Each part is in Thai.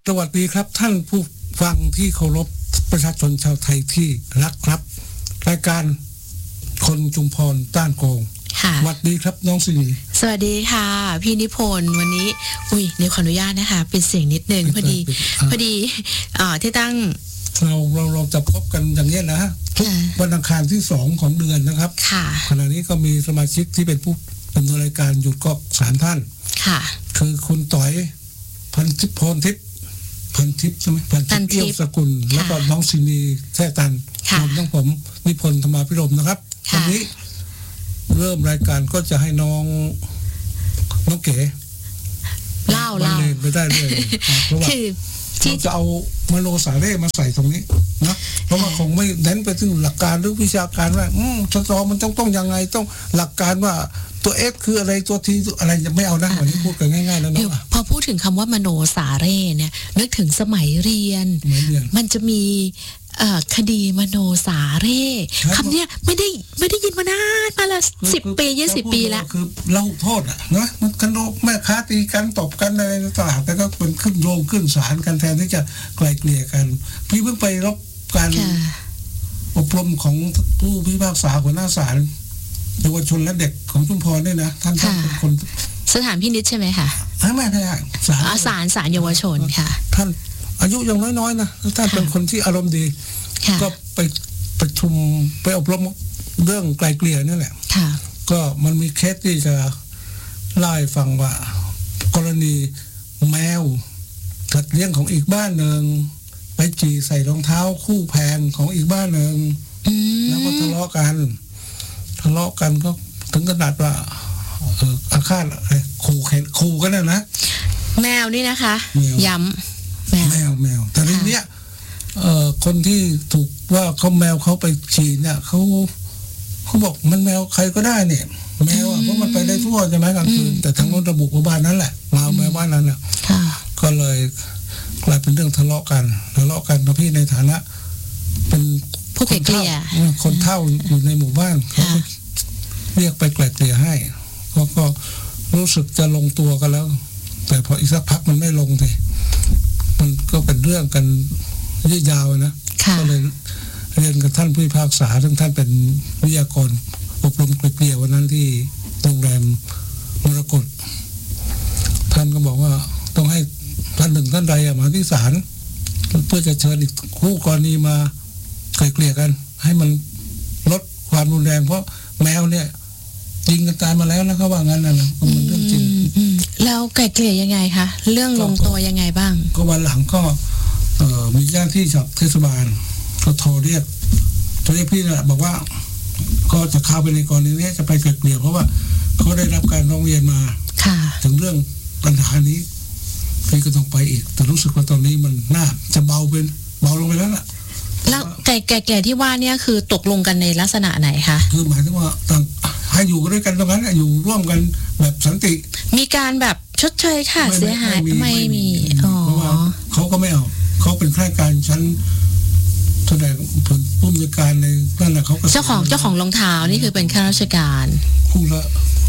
สวัสดีครับท่านผู้ฟังที่เคารพประชาชนชาวไทยที่รักครับรายการคนชุมพรต้านโกงสวัสดีครับน้องสิริสวัสดีค่ะพี่นิพนธ์วันนี้นี่ขออนุญาตนะคะปิดเสียงนิดนึงพอดีที่ตั้งเราจะพบกันอย่างนี้นะทุกวันอังคารที่2ของเดือนนะครับขณะนี้ก็มีสมาชิกที่เป็นผู้ดำเนินรายการอยู่ก็3ท่านคือคุณต่อยพันทิพย์ใช่ไหมพันทิพย์เอี้ยวสกุลแล้วก็น้องศินีแท้ตันรวมทั้งผมนิพนธ์ธรรมาภิรมย์นะครับวันนี้เริ่มรายการก็จะให้น้องเก๋เล่าไปได้เลยเพราะว่าเราจะเอามโนสาเร่มาใส่ตรงนี้นะเพราะว่าคงไม่เน้นไปถึงหลักการหรือวิชาการว่าสตอมันต้องยังไงต้องหลักการว่าตัว F คืออะไรตัว T อะไรจะไม่เอานะวันนี้พูดกันง่ายๆแล้วนะพอพูดถึงคำว่ามโนสาเร่เนี่ยนึกถึงสมัยเรียนมันจะมีคดีมโนสาเร่คำเนี้ยไม่ได้ยินมานานมาละ10 ปี20 ปีแล้วคือเล่าโทษนะมันกันโลกแม่ค้าตีกันตบกันอะไรต่างๆแต่ก็เป็นขึ้นโรงขึ้นศาลกันแทนที่จะไกล่เกลี่ยกันพี่เพิ่งไปรับการอบรมของผู้พิพากษาหัวหน้าศาลเยาวชนและเด็กของชุมพรเนี่ยนะท่านเป็นคนสถานพินิจใช่ไหมคะไม่ใช่ศาลเยาวชนค่ะท่านอายุยังน้อยๆนะท่านเป็นคนที่อารมณ์ดีก็ไปประชุมไปอบรมเรื่องไกลเกลี่ยนี่แหละก็มันมีเคสที่จะเล่าให้ฟังว่ากรณีแมวสัตว์เลี้ยงของอีกบ้านหนึ่งไปจี่ใส่รองเท้าคู่แพงของอีกบ้านหนึ่งแล้วก็ทะเลาะกันก็ถึงขนาดว่าอาฆาตขู่กันนะแมวนี่นะคะย้ำแมวแต่ทีเนี้ยคนที่ถูกว่าเขาแมวเขาไปฉี่เนี่ยเขาบอกมันแมวใครก็ได้เนี่ยแมวเพราะมันไปได้ทั่วใช่ไหมกลางคืนแต่ทางโน้นระบุว่าบ้านนั้นแหละแมวบ้านนั้นน่ะก็เลยกลายเป็นเรื่องทะเลาะกันกับพี่ในฐานะเป็นผู้ไกลเกลี่ยคนเฒ่าอยู่ในหมู่บ้านเขาเรียกไปไกลเกลี่ยให้ก็รู้สึกจะลงตัวกันแล้วแต่พออีกสักพักมันไม่ลงเลยมันก็เป็นเรื่องกันยืดยาวนะก็เลยเรียนกับท่านผู้พิพากษาซึ่งท่านเป็นวิทยากรอบรมไกลเกลี่ยวันนั้นที่โรงแรมมรกตท่านก็บอกว่าต้องให้ท่านหนึ่งท่านใดมาที่ศาลเพื่อจะเชิญอีกคู่กรณีมาไกลเกลี่ยกันให้มันลดความรุนแรงเพราะแมวเนี่ยยิงกันตายมาแล้วนะเขาว่างั้นนะมันเรื่องจริงแล้วไกลเกลี่ยยังไงคะเรื่องลงตัวยังไงบ้างก็วันหลังก็มีเจ้าหน้าที่จากเทศบาลก็โทรเรียกพี่นะบอกว่าก็จะเข้าไปในกรณีนี้จะไปไกลเกลี่ยเพราะว่าเขาได้รับการร้องเรียนมาถึงเรื่องปัญหานี้พี่ก็ต้องไปอีกแต่รู้สึกว่าตอนนี้มันน่าจะเบาลงไปแล้วล่ะแล้วไก่ที่ว่าเนี่ยคือตกลงกันในลักษณะไหนคะคือหมายถึงว่าต่างให้อยู่ด้วยกันตรงนั้นอยู่ร่วมกันแบบสันติมีการแบบชดเชยค่ะเสียหายไม่มีเพราะว่าเขาก็ไม่เอาเขาเป็นข้าราชการชั้นแสดงผลผู้มีการในนั่นแหละเขาเจ้าของรองเท้านี่คือเป็นข้าราชการคู่ละ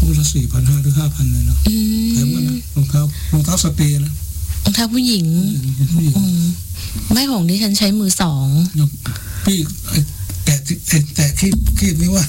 4,500 หรือ 5,000เลยเนาะแถมกันนะรองเท้าสตรีนะรองเท้าผู้หญิงไม่ของดิฉันใช้มือ2 พี่แต่คิดนี่ว่า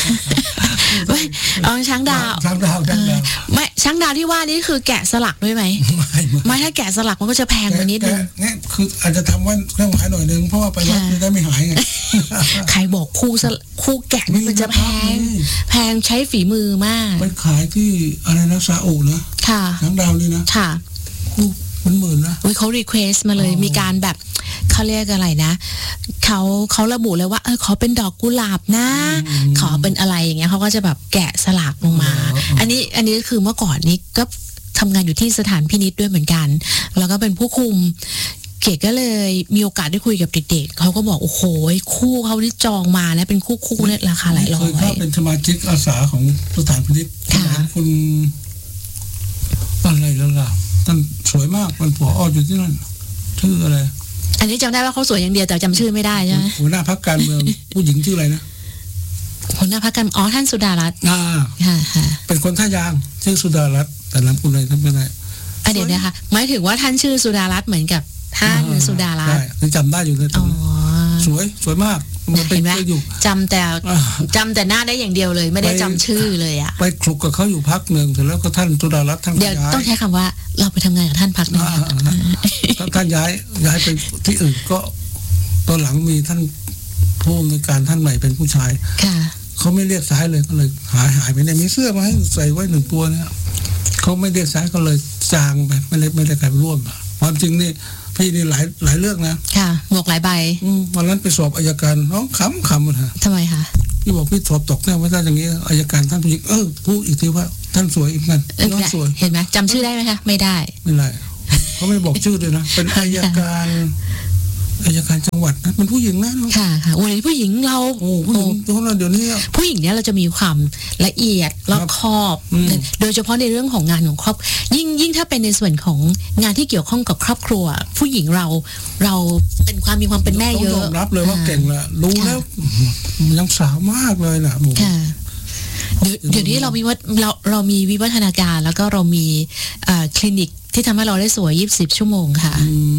ช้างดาวไม่ช้างดาวที่ว่านี่คือแกะสลักด้วยไหมไม่ถ้าแกะสลักมันก็จะแพงไปนิดนึงเนี่ยคืออาจจะทำว่าเครื่องหมายหน่อยนึงเพราะว่าไปวัดจะได้ไม่หายไงใครบอกคู่แกะนี่มันจะแพงใช้ฝีมือมากไปขายที่อะไรนะซาอุนะช้างดาวนี่นะคู่มันหมื่นนะเขารีเควสมาเลยมีการแบบเขาเรียกอะไรนะเขาระบุเลยว่าขอเป็นดอกกุหลาบนะขอเป็นอะไรอย่างเงี้ยเขาก็จะแบบแกะสลักลงมาอันนี้คือเมื่อก่อนนี้ก็ทำงานอยู่ที่สถานพินิจด้วยเหมือนกันแล้วก็เป็นผู้คุมเก๋ก็เลยมีโอกาสได้คุยกับเด็กๆเขาก็บอกโอ้โหคู่เขาที่จองมาแล้วเป็นคู่เนี่ยราคาหลายร้อยเคยเป็นสมาชิกอาสาของสถานพินิจคุณอะไรแล้วล่ะท่านสวยมากเป็นผอ.อยู่ที่นั่นชื่ออะไรอันนี้จำได้ว่าเขาสวยอย่างเดียวแต่จำชื่อไม่ได้ใช่ไหมหัวหน้าพรรคการเมืองผู้หญิงชื่ออะไรนะหัวหน้าพรรคการท่านสุดารัตน์เป็นคนท่ายางชื่อสุดารัตน์แต่นามสกุลอะไรทำไม่ได้เดี๋ยวนะคะหมายถึงว่าท่านชื่อสุดารัตน์เหมือนกับท่านสุดารัตน์จำได้อยู่เลยสวยมากเห็นไหมจำแต่หน้าได้อย่างเดียวเลยไม่ได้จำชื่อเลยอะไปคลุกกับเขาอยู่พักหนึ่งแต่แล้วก็ท่านสุดารัตน์ท่านเดี๋ยวต้องใช้คำว่าเราไปทำงานกับท่านพักหนึ่งท่านย้ายไปที่อื่นก็ตอนหลังมีท่านผู้อำนวยการท่านใหม่เป็นผู้ชายเขาไม่เรียกซ้ายเลยก็เลยหายไปเนี่ยมีเสื้อมาให้ใส่ไว้หนึ่งตัวเนี่ยเขาไม่เรียกซ้ายก็เลยจางไปไม่ได้ใครร่วมความจริงนี่พี่นี่หลายเรื่องนะค่ะหมวกหลายใบวันนั้นไปสอบอัยการน้องขำฮะทำไมคะพี่บอกพี่สอบตกเนี่ยไม่ได้อย่างนี้อัยการท่านผู้หญิงพูดอีกทีว่าท่านสวยอีกนั่นน้องสวยเห็นไหมจำชื่อได้ไหมคะไม่ได้เขาไม่บอกชื่อเลยนะเป็นอัยการจังหวัดนะมันผู้หญิงนะค่ะวันนี้ผู้หญิงเราผู้หญิงเดี๋ยวนี้ผู้หญิงเนี่ยเราจะมีความละเอียดรอบคอบโดยเฉพาะในเรื่องของงานของครอบยิ่งถ้าเป็นในส่วนของงานที่เกี่ยวข้องกับครอบครัวผู้หญิงเราเป็นมีความเป็นแม่เยอะต้องรับเลยว่าเก่งละรู้แล้วยังสาวมากเลยนะเดี๋ยวนี้เรามีวิวัฒนาการแล้วก็เรามีคลินิกที่ทำให้เราได้สวย24 ชั่วโมงค่ะ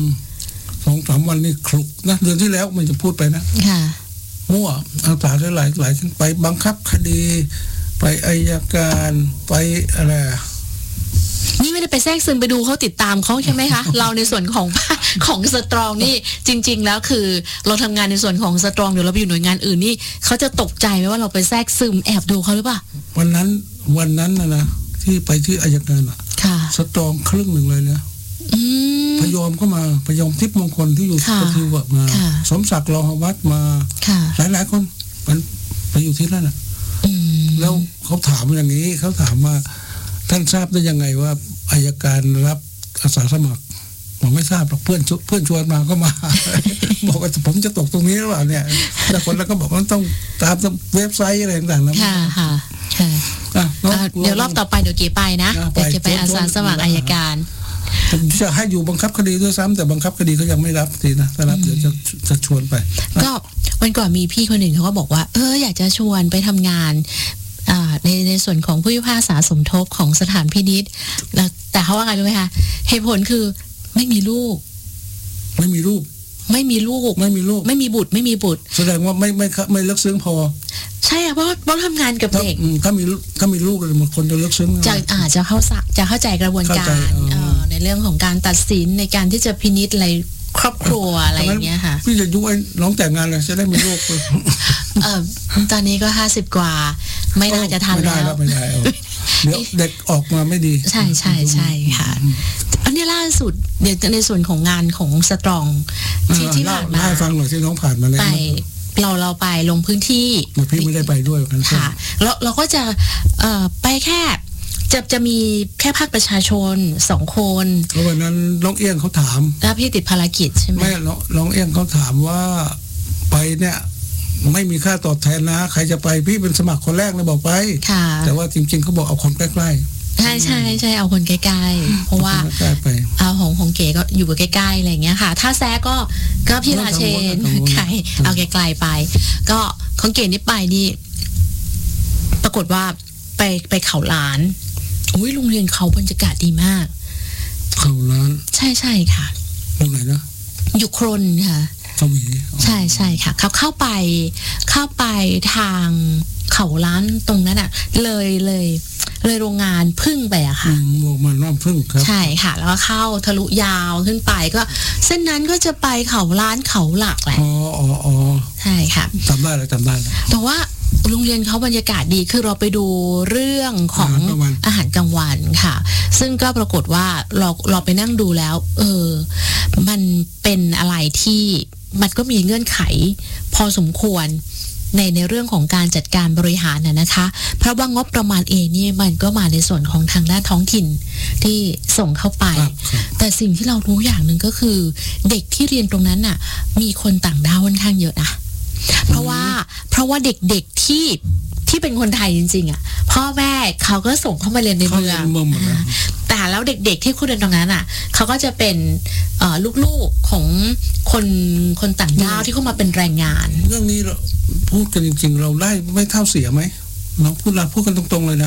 2-3 วันนี่คลุกนะเดือนที่แล้วมันจะพูดไปนะมั่วเอาสารหลายไปบังคับคดีไปอัยการไปอะไรนี่ไม่ได้ไปแทรกซึมไปดูเขาติดตามเขาใช่ไหมคะ เราในส่วนของสตรองนี่จริงๆแล้วคือเราทำงานในส่วนของสตรองเดี๋ยวเราไปอยู่หน่วยงานอื่นนี่เขาจะตกใจไหมว่าเราไปแทรกซึมแอบดูเขาหรือเปล่าวันนั้นนะที่ไปที่อัยการสตรองครึ่งหนึ่งเลยนะพยอมก็มาพยอมทิพย์มงคลที่อยู่ปทุมมาสมศักดิ์รองวัดมาหลายคนมันไปอยู่ที่นั่นแล้วเขาถามอย่างนี้เขาถามว่าท่านทราบได้ยังไงว่าอัยการรับอาสาสมัครผมไม่ทราบหรอกเพื่อนชวนมาก็มา บอกว่าผมจะตกตรงนี้หรือเปล่าเนี่ยแต่คนแล้วก็บอกว่าต้องตามเว็บไซต์อะไรต่างๆแล้วค่ะเดี๋ยวรอบต่อไปเดี๋ยวเก๋ไปนะเดี๋ยวเก๋ไปอาสาสมัครอัยการจะให้อยู่บังคับคดีด้วยซ้ำแต่บังคับคดีเขายังไม่รับทีนะถ้ารับเดี๋ยวจะชวนไปก็วันก่อนมีพี่คนหนึ่งเขาก็บอกว่าอยากจะชวนไปทำงานในส่วนของผู้พิพากษาสมทบของสถานพินิจแล้วแต่เขาว่าไงรู้ไหมคะเหตุผลคือไม่มีลูกไม่มีบุตรไม่มีบุตรแสดงว่าไม่เลิกซึ้งพอใช่เพราะทำงานกับเด็กถ้ามีลูกเลยหมดคนจะเลิกซึ้งจะเข้าใจกระบวนการในเรื่องของการตัดสินในการที่จะพินิจอะไรครอบครัวอะไรอย่างเงี้ยค่ะพี่จะยุให้น้องแต่งงานเลยจะได้มีลูกตอนนี้ก็50 กว่าไม่น่าจะทันแล้วไม่ได้เดี๋ยวเด็กออกมาไม่ดีใช่ค่ะอันนี้ล่าสุดเดี๋ยวในส่วนของงานของสตรองที่ผ่านมาให้ฟังหน่อยที่น้องผ่านมาแล้วเราไปลงพื้นที่พี่ไม่ได้ไปด้วยกันค่ะเราก็จะไปแค่จะมีแค่ภาคประชาชน2 คนเพราะวันนั้นน้องเอี้ยงเขาถามแล้วพี่ติดภารกิจใช่ไหมไม่น้องเอี้ยงเขาถามว่าไปเนี่ยไม่มีค่าตอบแทนนะใครจะไปพี่เป็นสมัครคนแรกเลยบอกไปแต่ว่าจริงๆเขาบอกเอาคนใกล้ๆใช่เอาคนใกล้ๆเพราะว่าเอาของเก๋ก็อยู่ใกล้ๆอะไรอย่างเงี้ยค่ะถ้าแซก็พี่ราเชนใครเอาไกลๆไปก็ของเก๋นี่ไปนี่ปรากฏว่าไปเขาล้านโรงเรียนเขาบรรยากาศดีมากเขาล้านใช่ค่ะตรงไหนนะอยู่โครนค่ะใช่ค่ะเขาเข้าไปทางเขาล้านตรงนั้นอ่ะเลยโรงงานพึ่งไปอะค่ะโรงงานน้ำพึ่งครับใช่ค่ะแล้วก็เข้าทะลุยาวขึ้นไปก็เส้นนั้นก็จะไปเขาล้านเขาหลักแหละอ๋อใช่ค่ะจำได้แล้วแต่ว่าโรงเรียนเขาบรรยากาศดีคือเราไปดูเรื่องของอาหารกลางวันค่ะซึ่งก็ปรากฏว่าเราไปนั่งดูแล้วมันเป็นอะไรที่มันก็มีเงื่อนไขพอสมควรในเรื่องของการจัดการบริหารนะคะเพราะว่างบประมาณเองนี่มันก็มาในส่วนของทางด้านท้องถิ่นที่ส่งเข้าไปแต่สิ่งที่เรารู้อย่างหนึ่งก็คือเด็กที่เรียนตรงนั้นน่ะมีคนต่างด้าวค่อนข้างเยอะนะเพราะว่าเด็กๆที่เป็นคนไทยจริงๆอ่ะพ่อแม่เขาก็ส่งเข้ามาเรียนในเมืองแต่แล้วเด็กๆที่คุณเรียนตรงนั้นอ่ะเขาก็จะเป็นลูกๆของคนต่างด้าวที่เข้ามาเป็นแรงงานเรื่องนี้เราพูดกันจริงๆเราได้ไม่เท่าเสียไหมน้องพูดกันตรงๆเลยนะ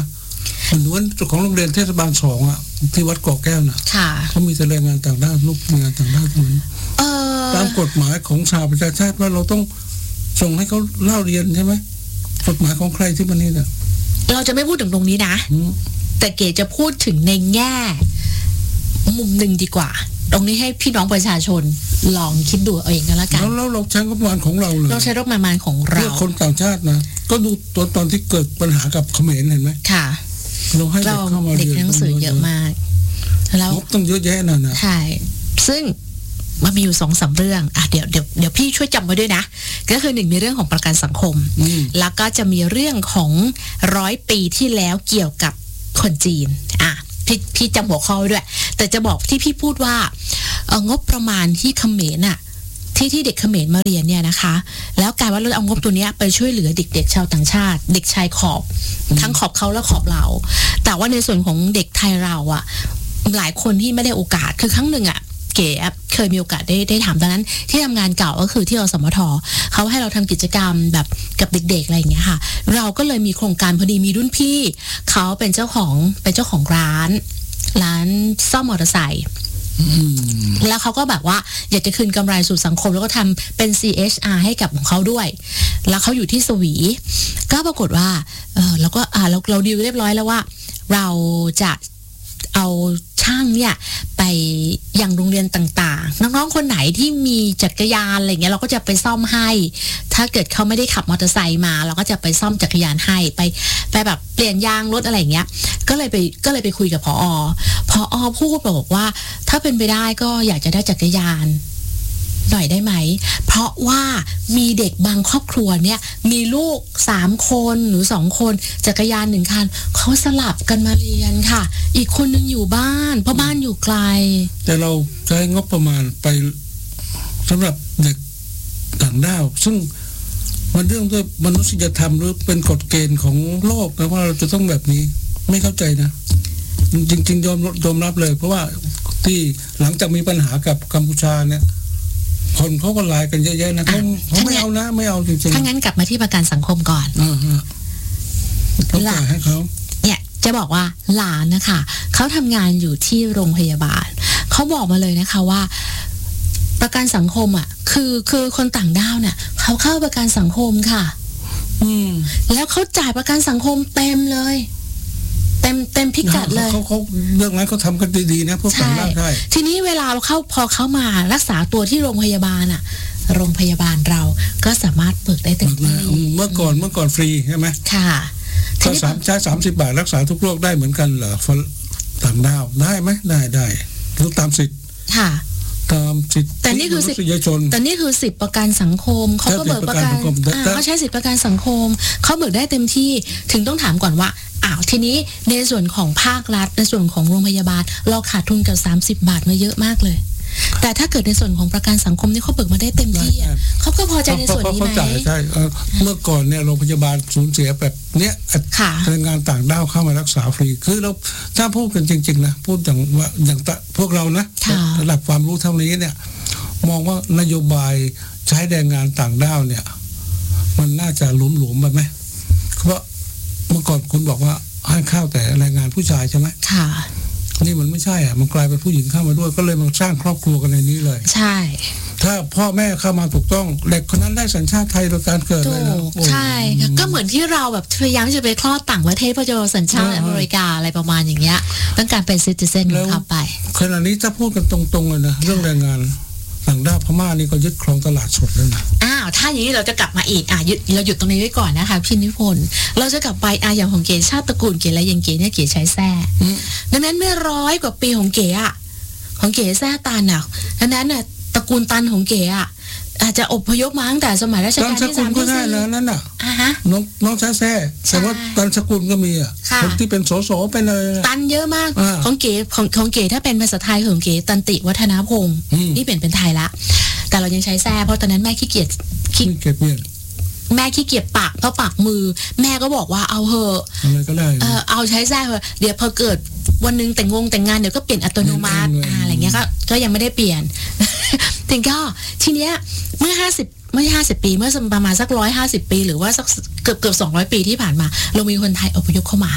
เหมือนของโรงเรียนเทศบาล2อ่ะที่วัดเกาะแก้วน่ะเขามีแต่แรงงานต่างด้าวลูกแรงงานต่างด้าวทั้งนั้นตามกฎหมายของสหประชาชาติว่าเราต้องส่งให้เขาเล่าเรียนใช่ไหมกฎหมายของใครที่มันนี่น่ะเราจะไม่พูดถึงตรงนี้นะแต่เก๋จะพูดถึงในแง่มุมหนึ่งดีกว่าตรงนี้ให้พี่น้องประชาชนลองคิดดูเอาเองกันละกันแล้วเราใช้งบประมาณของเราเลยเราใช้งบประมาณของเราเพื่อคนต่างชาตินะก็ดูตอนที่เกิดปัญหากับเขมรเห็นไหมค่ะเราให้เด็กเข้ามาเรียนหนังสือเยอะมากแล้วต้องเยอะแยะน่ะนะใช่ซึ่งมันมีอยู่ 2-3 เรื่องเดี๋ยวพี่ช่วยจำไว้ด้วยนะก็คือ1มีเรื่องของประกันสังคมแล้วก็จะมีเรื่องของ100 ปีที่แล้วเกี่ยวกับคนจีนพี่จำหัวข้อไว้ด้วยแต่จะบอกที่พี่พูดว่างบประมาณที่เขมรน่ะที่เด็กเขมรมาเรียนเนี่ยนะคะแล้วกลายว่าเราเอางบตัวนี้ไปช่วยเหลือเด็กๆชาวต่างชาติเด็กชายขอบทั้งขอบเขาและขอบเราแต่ว่าในส่วนของเด็กไทยเราหลายคนที่ไม่ได้โอกาสคือครั้งหนึ่งเก๋เคยมีโอกาสได้ถามตอนนั้นที่ทำงานเก่าก็คือที่อสมทเขาให้เราทำกิจกรรมแบบกับเด็กๆอะไรอย่างเงี้ยค่ะเราก็เลยมีโครงการพอดีมีรุ่นพี่เขาเป็นเจ้าของร้านซ่อมมอเตอร์ไซค์แล้วเขาก็แบบว่าอยากจะคืนกำไรสู่สังคมแล้วก็ทำเป็น CHR ให้กับของเขาด้วยแล้วเขาอยู่ที่สวีก็ปรากฏว่าเราดีลเรียบร้อยแล้วว่าเราจะเอาช่างเนี่ยไปยังโรงเรียนต่างๆน้องๆคนไหนที่มีจักรยานอะไรเงี้ยเราก็จะไปซ่อมให้ถ้าเกิดเขาไม่ได้ขับมอเตอร์ไซค์มาเราก็จะไปซ่อมจักรยานให้ไปแบบเปลี่ยนยางรถอะไรเงี้ยก็เลยไปคุยกับผอพูดบอกว่าถ้าเป็นไปได้ก็อยากจะได้จักรยานหน่อยได้ไหมเพราะว่ามีเด็กบางครอบครัวเนี่ยมีลูก3 คนหรือ2 คนจักรยาน1 คันเขาสลับกันมาเรียนค่ะอีกคนนึงอยู่บ้านเพราะบ้านอยู่ไกลแต่เราใช้งบประมาณไปสำหรับเด็กต่างด้าวซึ่งมันเรื่องด้วยมนุษยธรรมหรือเป็นกฎเกณฑ์ของโลกนะว่าเราจะต้องแบบนี้ไม่เข้าใจนะจริงๆยอมรับเลยเพราะว่าที่หลังจากมีปัญหากับกัมพูชาเนี่ยคนเขาก็ไลน์กันเยอะๆนะเขาไม่เอานะไม่เอาจริงๆถ้างั้นกลับมาที่ประกันสังคมก่อนต้องจ่ายให้เขาเนี่ยจะบอกว่าหลานนะคะเขาทำงานอยู่ที่โรงพยาบาลเขาบอกมาเลยนะคะว่าประกันสังคมคือคนต่างด้าวเนี่ยเขาเข้าประกันสังคมค่ะแล้วเขาจ่ายประกันสังคมเต็มเลยเต็มพิกัดเลยเขาเรื่องนั้นเขาทำกันดีๆนะพวกต่างด้าวได้ทีนี้เวลาพอเขามารักษาตัวที่โรงพยาบาลโรงพยาบาลเราก็สามารถเบิกได้เต็มที่เมื่อก่อนฟรีใช่ไหมค่ะก็ใช้30 บาทรักษาทุกโรคได้เหมือนกันเหรอต่างด้าวได้ไหมได้รู้ตามสิทธิ์ค่ะตามสิทธิ์แต่นี่คือสิทธิ์ประกันสังคมเขาก็เบิกประกันเขาใช้สิทธิประกันสังคมเขาเบิกได้เต็มที่ถึงต้องถามก่อนว่าทีนี้ในส่วนของภาครัฐในส่วนของโรงพยาบาลเราขาดทุนกับ30 บาทมาเยอะมากเลยแต่ถ้าเกิดในส่วนของประกันสังคมนี่เขาเบิกมาได้เต็มที่เขาก็พอใจในส่วนนี้ไหมใช่เมื่อก่อนเนี่ยโรงพยาบาลสูญเสียแบบเนี้ยแรงงานต่างด้าวเข้ามารักษาฟรีคือเราถ้าพูดกันจริงๆนะพูดอย่างพวกเรานะระดับความรู้เท่านี้เนี่ยมองว่านโยบายใช้แรงงานต่างด้าวเนี่ยมันน่าจะหลวมๆไปไหมเพราะเมื่อก่อนคุณบอกว่าให้ข้าวแต่แรงงานผู้ชายใช่ไหมค่ะนี่มันไม่ใช่มันกลายเป็นผู้หญิงเข้ามาด้วยก็เลยมาสร้างครอบครัวกันในนี้เลยใช่ถ้าพ่อแม่เข้ามาถูกต้องเด็กคนนั้นได้สัญชาติไทยโดยการเกิดเลยนะใช่ก็เหมือนที่เราแบบพยายามจะไปคลอดต่างประเทศเพื่อจะเอาสัญชาติอเมริกาอะไรประมาณอย่างเงี้ยต้องการเป็นซิติเซนของเขาไปขณะนี้ถ้าพูดกันตรงๆเลยนะเรื่องแรงงานต่างด้าวพม่านี่ก็ยึดครองตลาดสดแล้วนะถ้าอย่างนี้เราจะกลับมาอีกเราหยุดตรงนี้ไว้ก่อนนะคะพี่นิพนธ์เราจะกลับไปอย่างของเก๋ชาติตระกูลเก๋และยังเก๋เนี่ยเก๋ใช้แซ่ดังนั้นเมื่อ100 กว่าปีของเก๋ของเก๋แซ่ตันดังนั้นตระกูลตันของเก๋อาจจะอพยพมาตั้งแต่สมัยรัชกาลที่3 ก็ได้แล้วนั่นน้องแซ่แต่ว่าตันสกุลก็มีคนที่เป็นส.เป็นเลยตันเยอะมากของเก๋ถ้าเป็นภาษาไทยของเก๋ตันติวัฒนพงศ์นี่เป็นไทยละแต่เรายังใช้แซ่เพราะตอนนั้นแม่ขี้เกียจแม่ขี้เกียจปักเพราะปักมือแม่ก็บอกว่าเอาเหอะอะไรก็ได้เอาใช้แซ่เหอะเดี๋ยวพอเกิดวันนึงแต่งงานเดี๋ยวก็เปลี่ยนอัตโนมัติอะไรเงี้ยก็ยังไม่ได้เปลี่ยนถึงก็ทีเนี้ยเมื่อ50 ปีเมื่อประมาณสัก150 ปีหรือว่าสักเกือบ200 ปีที่ผ่านมาเรามีคนไทยอพยพเข้ามา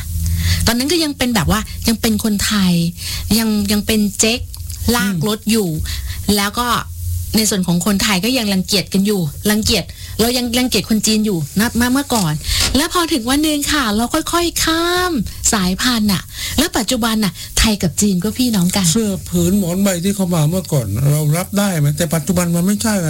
ตอนนั้นก็ยังเป็นแบบว่ายังเป็นคนไทยยังเป็นเจ๊กลากรถอยู่ แล้วก็ในส่วนของคนไทยก็ยังรังเกียจกันอยู่เรายังรังเกียจคนจีนอยู่นะเมื่อก่อนแล้วพอถึงวันนึงค่ะเราค่อยๆข้ามสายพันธุ์อ่ะแล้วปัจจุบันน่ะไทยกับจีนก็พี่น้องกันเสื้อผืนหมอนใบที่เขามาเมื่อก่อนเรารับได้ไหมแต่ปัจจุบันมันไม่ใช่ไง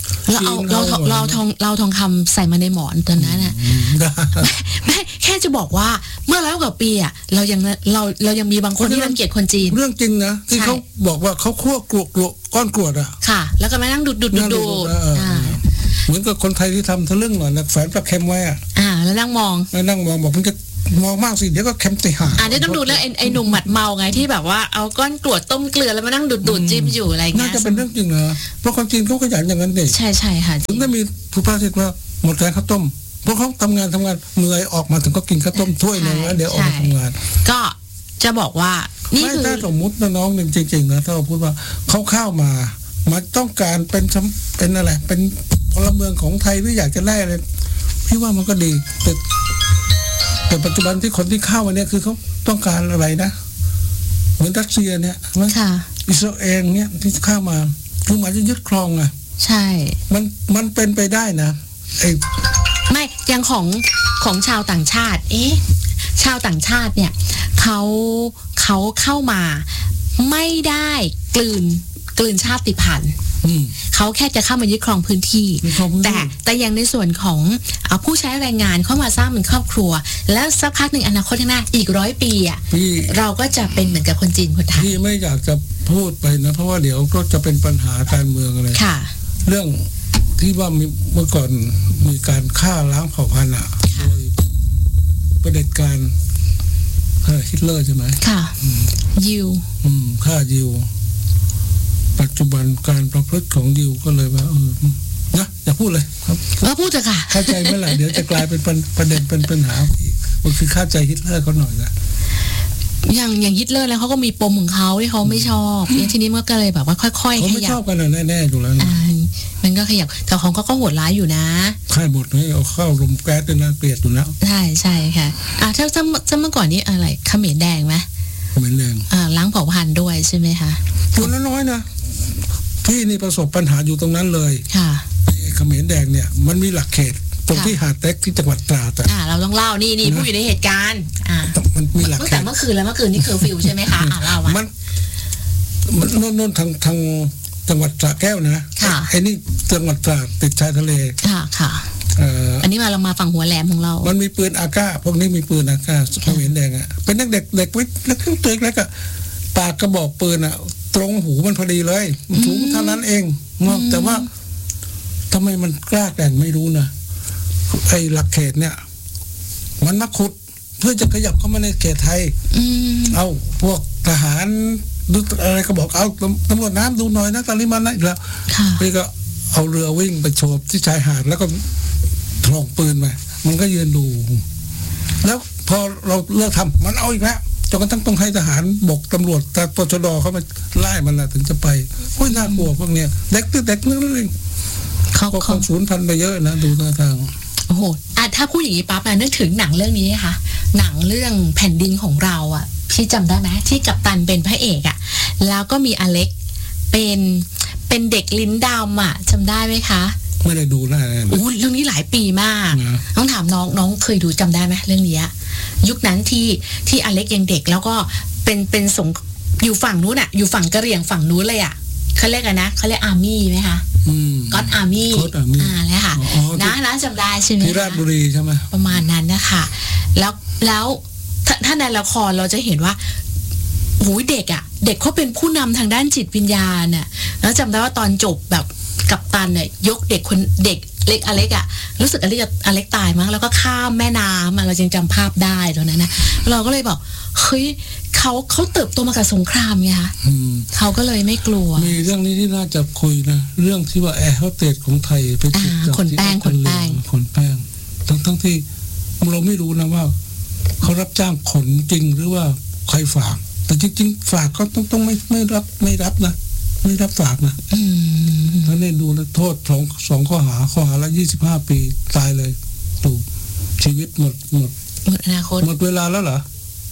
เราทองคำใส่มาในหมอนตอนนั้นน่ะไม่แค่จะบอกว่าเมื่อ100 กว่าปีอ่ะเรายังมีบางคนที่รังเกียจคนจีนเรื่องจริงนะที่เขาบอกว่าเขาคั่วกลวกก้อนกรวดอ่ะค่ะแล้วก็มานั่งดูเหมือนกับคนไทยที่ทำทะลึ่งหน่อยนะแฝงปลาเค็มไว้แล้วนั่งมองบอกมันจะมองมากสิเดี๋ยวก็เค็มติหาเดี๋ยวต้องดูแล้วไอ้หนุ่มหมัดเมาไงที่แบบว่าเอาก้อนกรวดต้มเกลือแล้วมานั่งดูดจิ้มอยู่อะไรเงี้ยน่าจะเป็นเรื่องจริงนะเพราะคนจีนเขาขยันอย่างนั้นเด็กใช่ค่ะถึงได้มีผู้พาสิทธิ์ว่าหมดแรงข้าวต้มเพราะเขาทำงานเหนื่อยออกมาถึงก็กินข้าวต้มถ้วยนึงแล้วเดี๋ยวออกมาทำงานก็จะบอกว่านี่คือถ้าสมมุติน้องจริงๆนะถ้าเราพูดว่าเขาเข้ามาต้องการเป็นอะไรเป็นพลเมืองของไทยหรืออยากจะได้อะไรพี่ว่ามันก็ดีแต่ปัจจุบันที่คนที่เข้ามาเนี่ยคือเขาต้องการอะไรนะเหมือนรัสเซียเนี่ยอิสราเอลเนี่ยที่เข้ามาคือมาจะยึดครองใช่มันเป็นไปได้นะไม่อย่างของชาวต่างชาติชาวต่างชาติเนี่ยเขาเข้ามาไม่ได้กลืนชาติพันธุ์เขาแค่จะเข้ามายึดครองพื้นที่แต่อย่างในส่วนของผู้ใช้แรงงานเข้ามาสร้างเป็นครอบครัวแล้วสักพักหนึ่งอนาคตข้างหน้าอีก100 ปีเราก็จะเป็นเหมือนกับคนจีนคนไทยที่ไม่อยากจะพูดไปนะเพราะว่าเดี๋ยวก็จะเป็นปัญหาการเมืองอะไรเรื่องที่ว่าเมื่อก่อนมีการฆ่าล้างเผ่าพันธุ์โดยเผด็จการฮิตเลอร์ใช่ไหมยิวฆ่ายิวปัจจุบันการประพฤติของยิวก็เลยว่านะอย่าพูดเลยครับพูดเถอะค่ะเข้าใจเมื่อไหร่เดี๋ยวจะกลายเป็นประเด็นเป็นปัญหาอีกมันคือเข้าใจฮิตเลอร์เขาหน่อยนะอย่างฮิตเลอร์แล้วเขาก็มีปมของเขาที่เขาไม่ชอบทีนี้มันก็เลยแบบว่าค่อยๆขยับเขาไม่ชอบกันแน่ๆอยู่แล้วนะมันก็ขยับแต่ของเขาก็โหดร้ายอยู่นะค่ายบทนี่เอาเข้าลมแก๊สด้วยนะเกลียดอยู่แล้วใช่ค่ะถ้าเมื่อก่อนนี้อะไรเขมรแดงไหมเขมรแดงล้างเผ่าพันธุ์ด้วยใช่ไหมคะตัวน้อยนะพี่นี่ประสบปัญหาอยู่ตรงนั้นเลยเขมรแดงเนี่ยมันมีหลักเขตตรงที่หาดเต็กที่จังหวัดตราดเราต้องเล่านี่ผู้อยู่ในเหตุการณ์มันมีหลักเขตแต่เมื่อคืนนี่เคอร์ฟิวใช่ไหมคะเล่ามันโน่นทางจังหวัดสระแก้วนะไอ้นี่จังหวัดตราดติดชายทะเลค่ะอันนี้เรามาฝั่งหัวแหลมของเรามันมีปืนอากาพวกนี้มีปืนอากาเขมรแดงเป็นเด็กวิทย์แล้วขึ้นตัวเล็กปากกระบอกปืนตรงหูมันพอดีเลยสูงเท่านั้นเองแต่ว่าทำไมมันกล้าแต่งไม่รู้นะไอ้หลักเขตเนี่ยมันมาขุดเพื่อจะขยับเข้ามาในเขตไทยเอาพวกทหารดูอะไรก็บอกเอาตำรวจน้ำดูหน่อยนะตอนนี้มันนะอีกแล้วพี่ก็เอาเรือวิ่งไปโฉบที่ชายหาดแล้วก็ถลอกปืนไปมันก็ยืนดูแล้วพอเราเลิกทำมันเอาอีกแล้วจนกระทั่งต้องให้ทหารบกตำรวจตชด.เข้ามาไล่มันถึงจะไปโอ้ยน่ากลัวพวกเนี้ยเด็กนั่นเองเขาสูญพันธุ์ไปเยอะนะดูท่าทางโอ้โหถ้าพูดอย่างนี้ปั๊บนึกถึงหนังเรื่องนี้ค่ะหนังเรื่องแผ่นดินของเราพี่จำได้ไหมที่กัปตันเป็นพระเอกแล้วก็มีอเล็กเป็นเด็กลิ้นดำจำได้ไหมคะไม่ได้ดูนะเรื่องนี้หลายปีมากต้องถามน้องเคยดูจำได้ไหมเรื่องนี้ยุคนั้นที่อเล็กยังเด็กแล้วก็เป็นสงอยู่ฝั่งนู้นอยู่ฝั่งกะเหรี่ยงฝั่งนู้นเลยเขาเรียกนะเขาเรียกอาร์มี่ไหมคะก็อดอาร์มี่แล้วค่ะนะจำได้ใช่ไหมที่ราชบุรีใช่ไหมประมาณนั้นนะคะแล้วถ้าในละครเราจะเห็นว่าโอ้ยเด็กเขาเป็นผู้นำทางด้านจิตวิญญาณแล้วจำได้ว่าตอนจบแบบกัปตันยกเด็กเล็กอเล็กรู้สึกอเล็กตายมั้งแล้วก็ข้ามแม่น้ำเรายังจำภาพได้ตอนนั้นนะเราก็เลยบอกเฮ้ยเขาเติบโตมากับสงครามไงคะเขาก็เลยไม่กลัวมีเรื่องนี้ที่น่าจะคุยนะเรื่องที่ว่าแอร์โฮสเตสของไทยไปถูกจับขนแป้งทั้งที่เราไม่รู้นะว่าเขารับจ้างขนจริงหรือว่าใครฝากแต่จริงๆฝากก็ต้องไม่รับนะไม่รับฝากนะถ้าเนี่ยดูแล้วโทษสองข้อหาละ25 ปีตายเลยดูชีวิตหมดอนาคตหมดเวลาแล้วเหรอ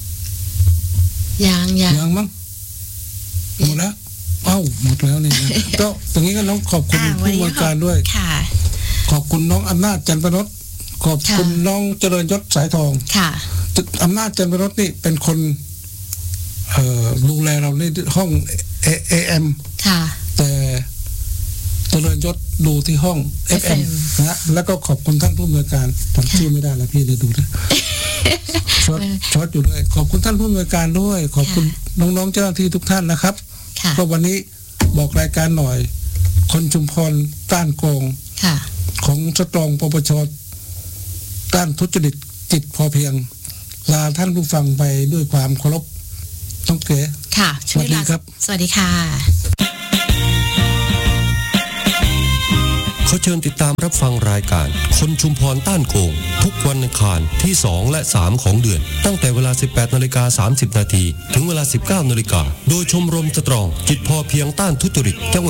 ยังมั้งหมดแล้วหมดแล้วนี่นะ ก็ตรงนี้ก็น้องขอบคุณผู้บริการด้วยค่ะขอบคุณน้องอำนาจจันทร์ประนดขอบคุณน้องเจริญยศสายทองค่ะอำนาจจันทร์ประนดนี่เป็นคนดูแลเราในห้อง AM ค่ะแต่เจริญยศดูที่ห้อง FM นะแล้วก็ขอบคุณท่านผู้บริการจำชื่อไม่ได้แล้วพี่เดี๋ยวดูด้วยช็อตอยู่ด้วยขอบคุณท่านผู้บริการด้วยขอบคุณน้องๆเจ้าหน้าที่ทุกท่านนะครับก็วันนี้บอกรายการหน่อยคนชุมพรต้านโกงของสตรองปปชต้านทุจริตจิตพอเพียงลาท่านผู้ฟังไปด้วยความเคารพต้องเก๋ค่ะสวัสดีครับสวัสดีค่ะขอเชิญติดตามรับฟังรายการคนชุมพรต้านโกงทุกวันอังคารที่2และ3ของเดือนตั้งแต่เวลา 18:30 น.ถึงเวลา 19:00 น.โดยชมรมสตรองจิตพอเพียงต้านทุจริตจังหวัด